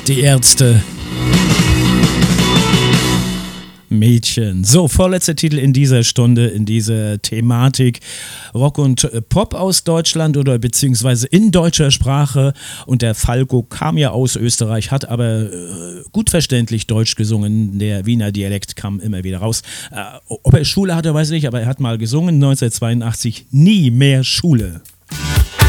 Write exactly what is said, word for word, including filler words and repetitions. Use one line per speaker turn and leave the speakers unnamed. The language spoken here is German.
Die Ärzte. Mädchen. So, vorletzter Titel in dieser Stunde, in dieser Thematik. Rock und Pop aus Deutschland oder beziehungsweise in deutscher Sprache. Und der Falco kam ja aus Österreich, hat aber äh, gut verständlich Deutsch gesungen. Der Wiener Dialekt kam immer wieder raus. Äh, ob er Schule hatte, weiß ich nicht, aber er hat mal gesungen, neunzehnhundertzweiundachtzig, nie mehr Schule.